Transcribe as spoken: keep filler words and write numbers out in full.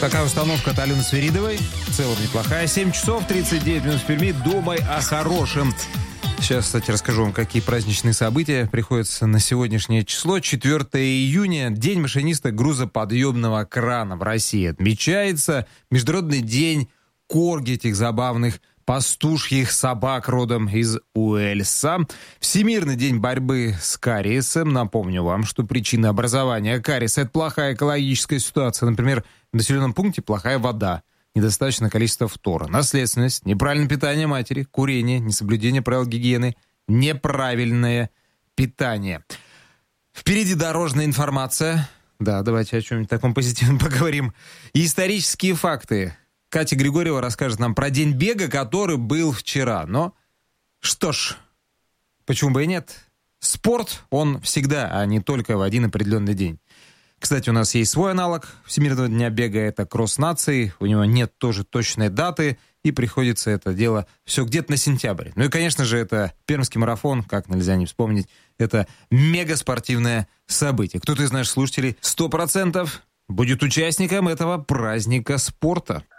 Такая установка от Алены Свиридовой. В целом неплохая. семь часов тридцать девять минут в Перми. Думай о хорошем. Сейчас, кстати, расскажу вам, какие праздничные события приходятся на сегодняшнее число. четвёртого июня. День машиниста грузоподъемного крана в России отмечается. Международный день корги, этих забавных пастушьих собак родом из Уэльса. Всемирный день борьбы с кариесом. Напомню вам, что причина образования кариеса – это плохая экологическая ситуация. Например, в населенном пункте плохая вода, недостаточное количество фтора, наследственность, неправильное питание матери, курение, несоблюдение правил гигиены, неправильное питание. Впереди дорожная информация. Да, давайте о чем-нибудь таком позитивном поговорим. И исторические факты. Катя Григорьева расскажет нам про день бега, который был вчера. Но что ж, почему бы и нет? Спорт, он всегда, а не только в один определенный день. Кстати, у нас есть свой аналог Всемирного дня бега, это кросс нации. У него нет тоже точной даты, и приходится это дело все где-то на сентябрь. Ну и, конечно же, это Пермский марафон, как нельзя не вспомнить. Это мегаспортивное событие. Кто-то из наших слушателей сто процентов будет участником этого праздника спорта.